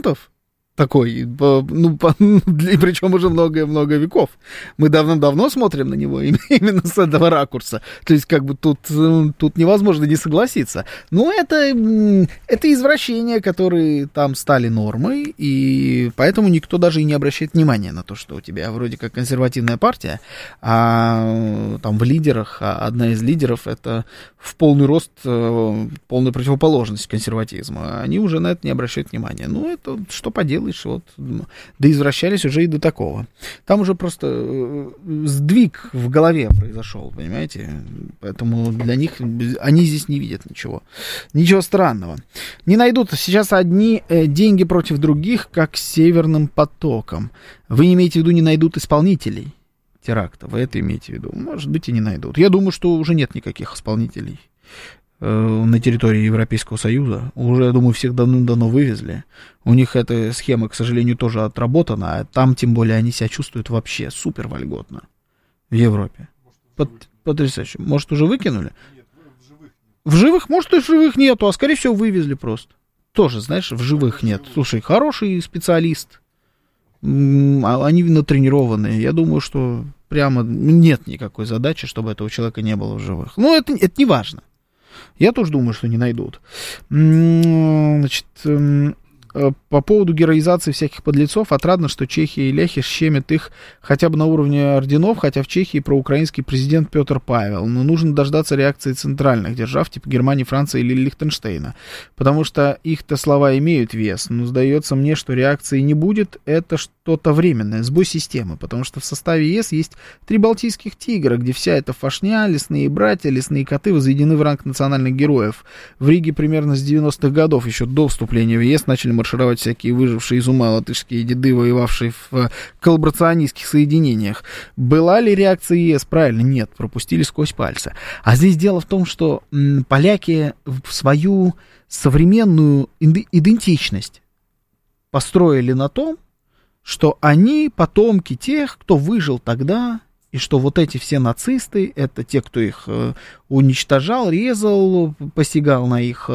институтов, такой, и причем уже много веков. Мы давно смотрим на него именно с этого ракурса. То есть, как бы тут невозможно не согласиться. Но это извращения, которые там стали нормой, и поэтому никто даже и не обращает внимания на то, что у тебя вроде как консервативная партия, а там в лидерах, одна из лидеров это в полный рост, полная противоположность консерватизма. Они уже на это не обращают внимания. Ну, это что поделать. Вот, да извращались уже и до такого. Там уже просто сдвиг в голове произошел, понимаете? Поэтому для них, они здесь не видят ничего странного. Не найдут сейчас одни деньги против других, как с Северным потоком. Вы не имеете в виду, не найдут исполнителей теракта? Вы это имеете в виду? Может быть, и не найдут. Я думаю, что уже нет никаких исполнителей на территории Европейского Союза. Уже, я думаю, всех давно вывезли. У них эта схема, к сожалению, тоже отработана, а там, тем более, они себя чувствуют вообще супер вольготно в Европе. Потрясающе. Может, уже выкинули? Нет, в живых нет. В живых? Может, и в живых нету, а, скорее всего, вывезли просто. Тоже, знаешь, в живых нет. Слушай, хороший специалист. Они натренированные. Я думаю, что прямо нет никакой задачи, чтобы этого человека не было в живых. Ну, это не важно. Я тоже думаю, что не найдут. Значит, по поводу героизации всяких подлецов, отрадно, что Чехия и ляхи щемят их хотя бы на уровне орденов, хотя в Чехии проукраинский президент Петр Павел. Но нужно дождаться реакции центральных держав, типа Германии, Франции или Лихтенштейна. Потому что их-то слова имеют вес. Но сдается мне, что реакции не будет. Это что-то временное, сбой системы. Потому что в составе ЕС есть 3 балтийских тигра, где вся эта фашня, лесные братья, лесные коты возведены в ранг национальных героев. В Риге примерно с 90-х годов, еще до вступления в ЕС, начали маршировать всякие выжившие из ума латышские деды, воевавшие в коллаборационистских соединениях. Была ли реакция ЕС? Правильно, нет, пропустили сквозь пальцы. А здесь дело в том, что поляки свою современную идентичность построили на том, что они потомки тех, кто выжил тогда, и что вот эти все нацисты, это те, кто их уничтожал, резал, посягал на их,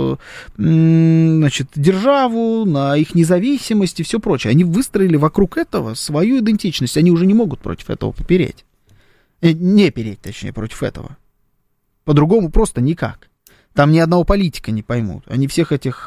значит, державу, на их независимость и все прочее. Они выстроили вокруг этого свою идентичность. Они уже не могут против этого попереть. Не переть, точнее, против этого. По-другому просто никак. Там ни одного политика не поймут. Они всех этих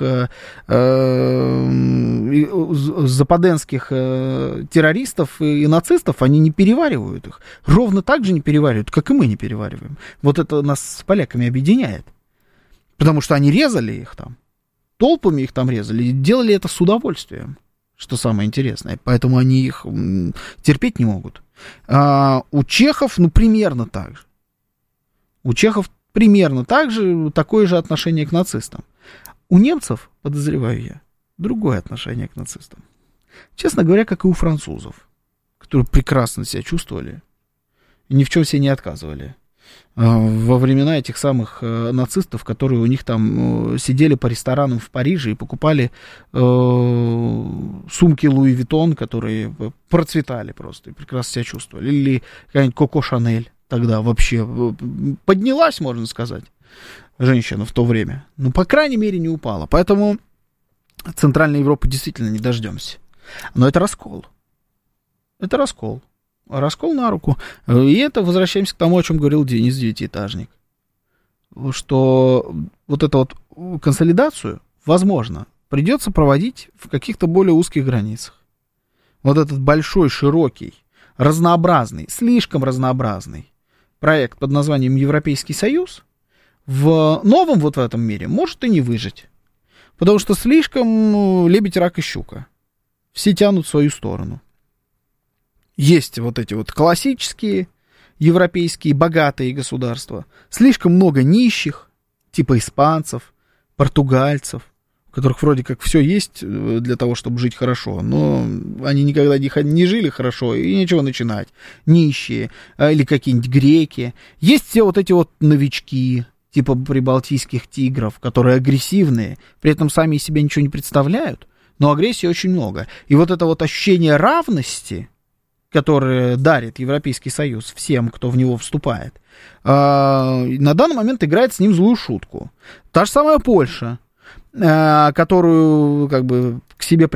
западенских террористов и нацистов, они не переваривают их. Ровно так же не переваривают, как и мы не перевариваем. Вот это нас с поляками объединяет. Потому что они резали их там. Толпами их там резали. И делали это с удовольствием. Что самое интересное. Поэтому они их терпеть не могут. У чехов, примерно так же. У чехов примерно такое же отношение к нацистам. У немцев, подозреваю я, другое отношение к нацистам. Честно говоря, как и у французов, которые прекрасно себя чувствовали и ни в чем себе не отказывали. Во времена этих самых нацистов, которые у них там сидели по ресторанам в Париже и покупали сумки Луи Виттон, которые процветали просто и прекрасно себя чувствовали. Или какая-нибудь Коко Шанель. Тогда вообще поднялась, можно сказать, женщина в то время. По крайней мере, не упала. Поэтому Центральной Европы действительно не дождемся. Но это раскол. Это раскол. Раскол на руку. И это возвращаемся к тому, о чем говорил Денис Девятиэтажник. Что вот эту вот консолидацию, возможно, придется проводить в каких-то более узких границах. Вот этот большой, широкий, разнообразный, слишком разнообразный проект под названием Европейский Союз в новом вот в этом мире может и не выжить. Потому что слишком лебедь, рак и щука. Все тянут в свою сторону. Есть вот эти вот классические европейские богатые государства. Слишком много нищих, типа испанцев, португальцев, у которых вроде как все есть для того, чтобы жить хорошо, но они никогда не жили хорошо и нечего начинать. Нищие или какие-нибудь греки. Есть все вот эти вот новички, типа прибалтийских тигров, которые агрессивные, при этом сами из себя ничего не представляют, но агрессии очень много. И вот это вот ощущение равности, которое дарит Европейский Союз всем, кто в него вступает, на данный момент играет с ним злую шутку. Та же самая Польша, которую как бы к себе